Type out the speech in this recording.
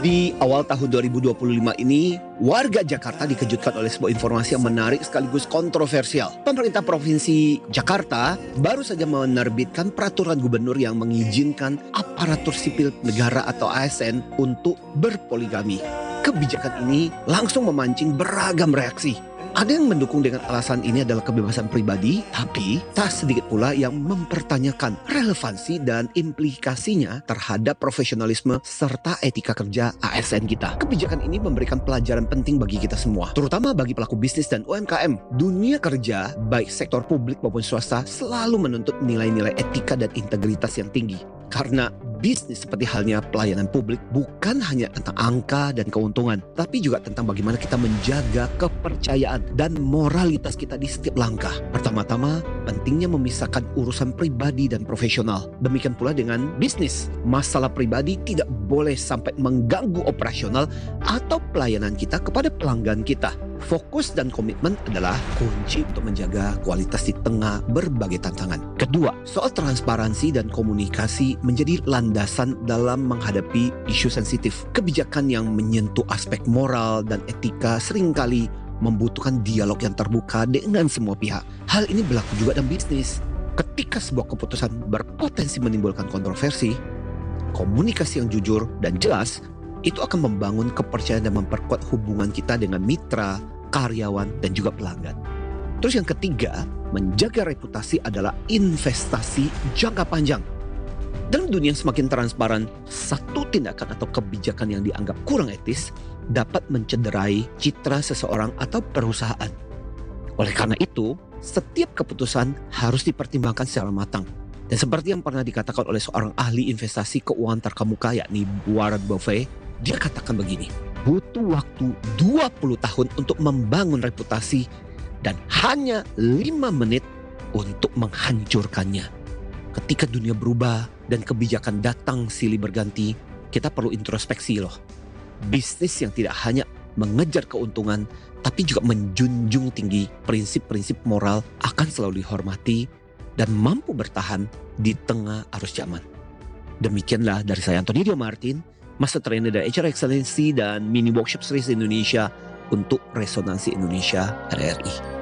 Di awal tahun 2025 ini, warga Jakarta dikejutkan oleh sebuah informasi yang menarik sekaligus kontroversial. Pemerintah Provinsi Jakarta baru saja menerbitkan peraturan gubernur yang mengizinkan aparatur sipil negara atau ASN untuk berpoligami. Kebijakan ini langsung memancing beragam reaksi. Ada yang mendukung dengan alasan ini adalah kebebasan pribadi, tapi tak sedikit pula yang mempertanyakan relevansi dan implikasinya terhadap profesionalisme serta etika kerja ASN kita. Kebijakan ini memberikan pelajaran penting bagi kita semua, terutama bagi pelaku bisnis dan UMKM. Dunia kerja, baik sektor publik maupun swasta, selalu menuntut nilai-nilai etika dan integritas yang tinggi. Karena bisnis seperti halnya pelayanan publik bukan hanya tentang angka dan keuntungan, tapi juga tentang bagaimana kita menjaga kepercayaan dan moralitas kita di setiap langkah. Pertama-tama, pentingnya memisahkan urusan pribadi dan profesional. Demikian pula dengan bisnis. Masalah pribadi tidak boleh sampai mengganggu operasional atau pelayanan kita kepada pelanggan kita. Fokus dan komitmen adalah kunci untuk menjaga kualitas di tengah berbagai tantangan. Kedua, soal transparansi dan komunikasi menjadi landasan dalam menghadapi isu sensitif. Kebijakan yang menyentuh aspek moral dan etika seringkali membutuhkan dialog yang terbuka dengan semua pihak. Hal ini berlaku juga dalam bisnis. Ketika sebuah keputusan berpotensi menimbulkan kontroversi, komunikasi yang jujur dan jelas itu akan membangun kepercayaan dan memperkuat hubungan kita dengan mitra, karyawan, dan juga pelanggan. Terus yang ketiga, menjaga reputasi adalah investasi jangka panjang. Dalam dunia yang semakin transparan, satu tindakan atau kebijakan yang dianggap kurang etis dapat mencederai citra seseorang atau perusahaan. Oleh karena itu, setiap keputusan harus dipertimbangkan secara matang. Dan seperti yang pernah dikatakan oleh seorang ahli investasi keuangan terkemuka yakni Warren Buffett, dia katakan begini, butuh waktu 20 tahun untuk membangun reputasi dan hanya 5 menit untuk menghancurkannya. Ketika dunia berubah dan kebijakan datang silih berganti, kita perlu introspeksi loh. Bisnis yang tidak hanya mengejar keuntungan, tapi juga menjunjung tinggi prinsip-prinsip moral akan selalu dihormati dan mampu bertahan di tengah arus zaman. Demikianlah dari saya Antoni Dio Martin, Master Trainer dari HR Excellency dan Mini Workshop Series Indonesia untuk Resonansi Indonesia RRI.